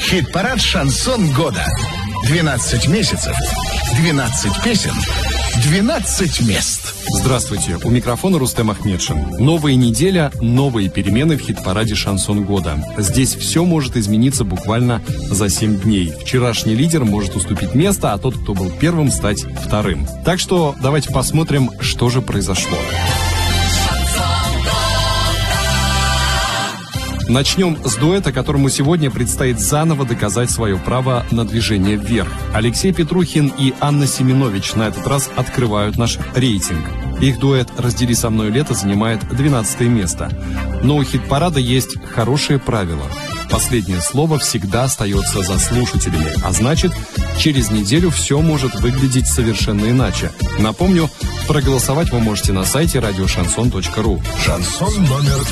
Хит-парад «Шансон года». 12 месяцев, 12 песен, 12 мест. Здравствуйте, у микрофона Рустем Ахмедшин. Новая неделя, новые перемены в хит-параде «Шансон года». Здесь все может измениться буквально за 7 дней. Вчерашний лидер может уступить место, а тот, кто был первым, стать вторым. Так что давайте посмотрим, что же произошло. Начнем с дуэта, которому сегодня предстоит заново доказать свое право на движение вверх. Алексей Петрухин и Анна Семенович на этот раз открывают наш рейтинг. Их дуэт «Раздели со мной лето» занимает 12 место. Но у хит-парада есть хорошее правило. Последнее слово всегда остается за слушателями, а значит, через неделю все может выглядеть совершенно иначе. Напомню, проголосовать вы можете на сайте radiošanson.ru. Шансон номер